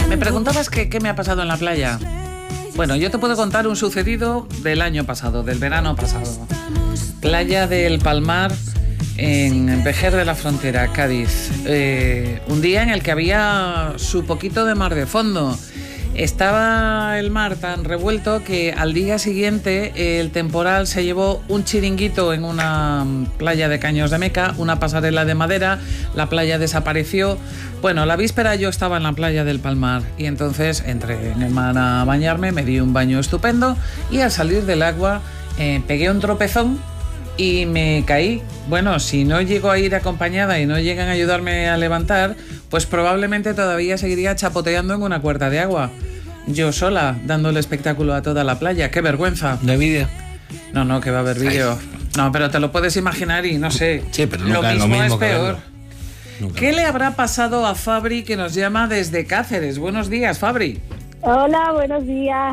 Me preguntabas qué me ha pasado en la playa. Bueno, yo te puedo contar un sucedido del año pasado, del verano pasado. Playa del Palmar, en Vejer de la Frontera, Cádiz. Un día en el que había su poquito de mar de fondo. Estaba el mar tan revuelto que al día siguiente el temporal se llevó un chiringuito en una playa de Caños de Meca, una pasarela de madera, la playa desapareció. Bueno, la víspera yo estaba en la playa del Palmar y entonces entré en el mar a bañarme, me di un baño estupendo y al salir del agua pegué un tropezón y me caí. Bueno, si no llego a ir acompañada y no llegan a ayudarme a levantar, pues probablemente todavía seguiría chapoteando en una cuerda de agua. Yo sola, dando el espectáculo a toda la playa. ¡Qué vergüenza! ¿No hay vídeo? No, que va a haber vídeo. No, pero te lo puedes imaginar y no sé. Sí, pero nunca lo mismo es peor. ¿Qué No. le habrá pasado a Fabri, que nos llama desde Cáceres? Buenos días, Fabri. Hola, buenos días.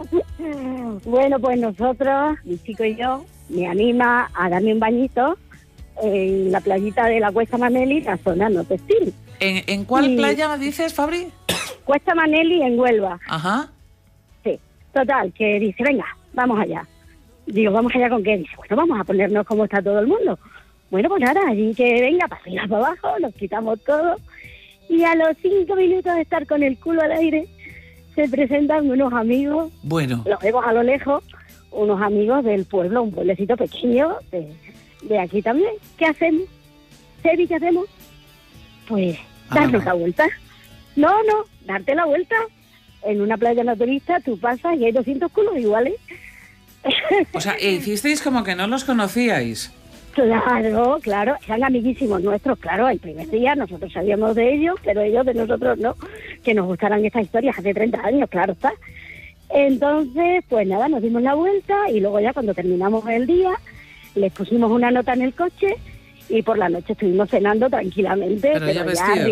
Bueno, pues nosotros, mi chico y yo, me anima a darme un bañito en la playita de la Cuesta Maneli, la zona no textil. ¿En cuál playa dices, Fabri? Cuesta Maneli en Huelva. Ajá. Sí, total, que dice, venga, vamos allá. Digo, ¿vamos allá con qué? Dice, bueno, vamos a ponernos como está todo el mundo. Bueno, pues nada, allí que venga, para arriba, para abajo, nos quitamos todo. Y a los 5 minutos de estar con el culo al aire, se presentan unos amigos. Bueno. Los vemos a lo lejos, unos amigos del pueblo, un pueblecito pequeño de aquí también. ¿Qué hacemos? ¿Sebi, qué hacemos? Pues darnos la vuelta. No, darte la vuelta. En una playa naturista tú pasas y hay 200 culos iguales. O sea, hicisteis como que no los conocíais. Claro, eran amiguísimos nuestros, claro, el primer día nosotros sabíamos de ellos, pero ellos de nosotros no, que nos gustaran estas historias hace 30 años, claro está. Entonces, pues nada, nos dimos la vuelta y luego ya cuando terminamos el día, les pusimos una nota en el coche y por la noche estuvimos cenando tranquilamente, pero ya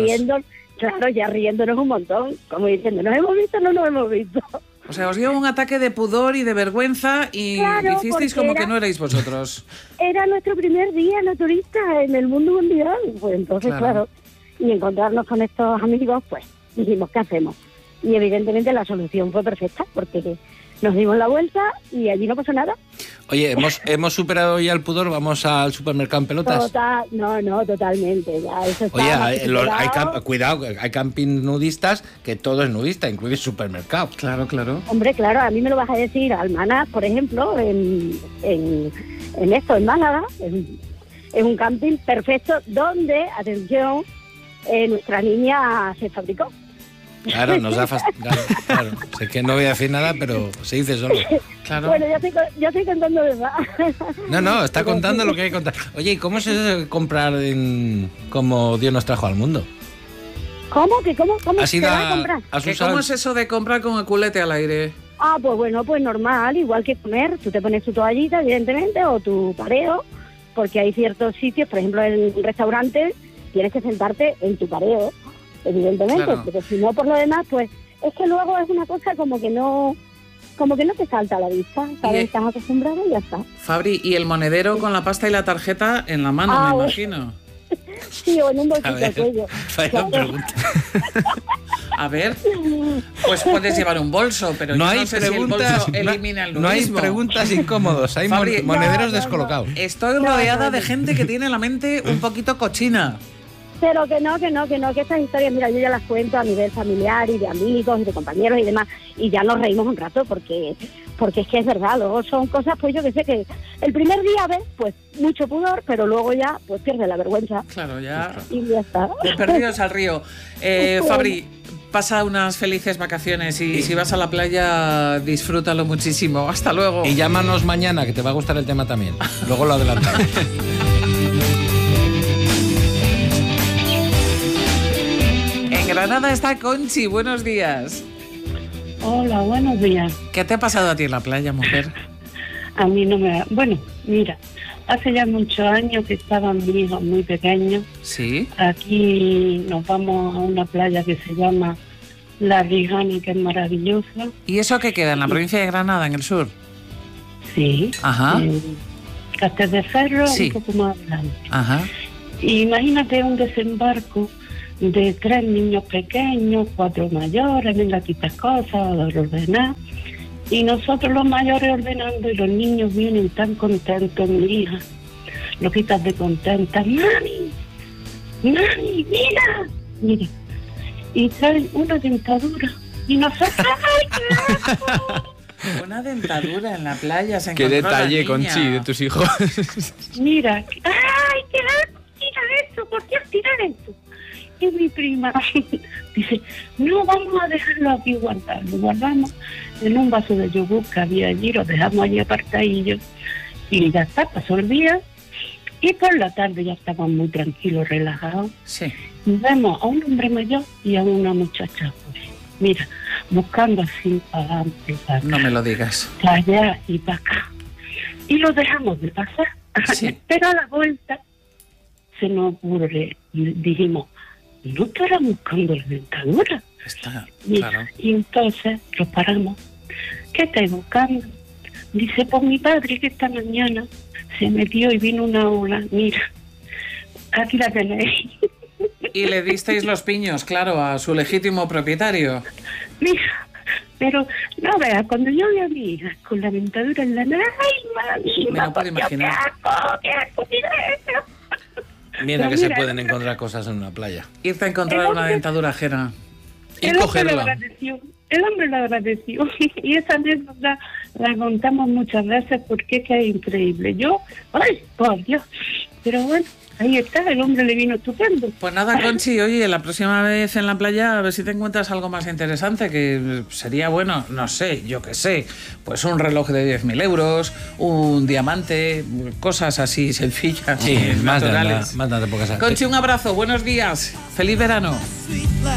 riéndonos un montón, como diciendo, ¿nos hemos visto o no nos hemos visto? O sea, os dio un ataque de pudor y de vergüenza y hicisteis como que no erais vosotros. Era nuestro primer día naturista en el mundo mundial. Pues entonces, claro, y encontrarnos con estos amigos, pues dijimos, ¿qué hacemos? Y evidentemente la solución fue perfecta, porque nos dimos la vuelta y allí no pasó nada. Oye, ¿hemos superado ya el pudor? ¿Vamos al supermercado en pelotas? No, totalmente. Ya, eso está. Oye, cuidado, hay camping nudistas que todo es nudista, incluye supermercado. Claro. Hombre, claro, a mí me lo vas a decir, Almaná, por ejemplo, en Málaga, es un camping perfecto donde, atención, nuestra niña se fabricó. Claro, nos da claro. Sé que no voy a decir nada, pero se dice solo. Claro. Bueno, yo estoy contando de más. No, está contando lo que hay que contar. Oye, ¿y cómo es eso de comprar como Dios nos trajo al mundo? ¿Cómo? ¿Cómo se va a comprar? ¿Cómo es eso de comprar con el culete al aire? Ah, pues bueno, pues normal, igual que comer. Tú te pones tu toallita, evidentemente, o tu pareo, porque hay ciertos sitios, por ejemplo, en un restaurante, tienes que sentarte en tu pareo, evidentemente, pero si no, por lo demás, pues es que luego es una cosa como que no te salta a la vista, ¿sabes? Estás acostumbrado y ya está. Fabri, ¿y el monedero con la pasta y la tarjeta en la mano, me imagino? Sí, o en un bolsito de cuello. A ver, pues puedes llevar un bolso, pero no yo hay no sé preguntas, si el bolso elimina el nudismo. No hay preguntas incómodos, hay Fabri, monederos descolocados. Estoy rodeada de gente que tiene la mente un poquito cochina. Pero que estas historias, mira, yo ya las cuento a nivel familiar y de amigos y de compañeros y demás, y ya nos reímos un rato porque es que es verdad, luego son cosas, pues yo que sé, que el primer día ves, pues mucho pudor, pero luego ya, pues pierde la vergüenza. Claro, ya. Y ya está. Perdidos al río. Fabri, pasa unas felices vacaciones y si vas a la playa, disfrútalo muchísimo. Hasta luego. Y llámanos mañana, que te va a gustar el tema también. Luego lo adelantamos. En Granada está Conchi, buenos días. Hola, buenos días. ¿Qué te ha pasado a ti en la playa, mujer? A mí no me... Bueno, mira, hace ya muchos años que estaban mis hijos muy pequeños. Sí. Aquí nos vamos a una playa que se llama La Rijani, que es maravillosa. ¿Y eso qué queda? ¿En la provincia de Granada, en el sur? Sí. Ajá. Castel de Ferro, sí. Un poco más adelante. Ajá. Y imagínate un desembarco de 3 niños pequeños, 4 mayores, venga, quitas cosas, ordenar. Y nosotros los mayores ordenando y los niños vienen tan contentos, mi hija, loquitas de contentas. ¡Mami! Mira. Y traen una dentadura. Y nosotros, ¡ay, qué asco! Una dentadura en la playa se Qué encontró detalle, la Conchi, niña. de tus hijos. Mira, ¡ay, qué asco! Tira eso, ¿por qué tirar eso? Y mi prima dice, no, vamos a dejarlo aquí guardado. Lo guardamos en un vaso de yogur que había allí, lo dejamos allí apartadillo. Y ya está, pasó el día. Y por la tarde ya estábamos muy tranquilos, relajados. Sí. Y vemos a un hombre mayor y a una muchacha. Mira, buscando así para adelante, para acá, No me lo digas. para allá y para acá. Y lo dejamos de pasar. Sí. Pero a la vuelta se nos ocurre, y dijimos, ¿no estarán buscando la dentadura? Está, Mira, claro. y entonces lo paramos. ¿Qué estáis buscando? Dice, pues mi padre que esta mañana se metió y vino una ola. Mira, aquí la tenéis. Y le disteis los piños, claro, a su legítimo propietario. Mira, pero no veas, cuando yo vi a mi hija con la dentadura en la nariz, ¡ay, mami! Me lo puedo imaginar. ¡Qué asco, mira eso! Mira Pero que se mira, pueden encontrar cosas en una playa. Irte a encontrar una dentadura ajena. Y El hombre cogerla. lo agradeció. Y esa anécdota la contamos muchas veces porque es que es increíble. Yo, ¡ay, por Dios! Pero bueno, ahí está, el hombre le vino estupendo. Pues nada, Conchi, oye, la próxima vez en la playa a ver si te encuentras algo más interesante, que sería bueno, no sé, yo qué sé, pues un reloj de 10.000 euros, un diamante, cosas así sencillas, Sí, naturales. mándate por casa. Conchi, un abrazo, buenos días, feliz verano.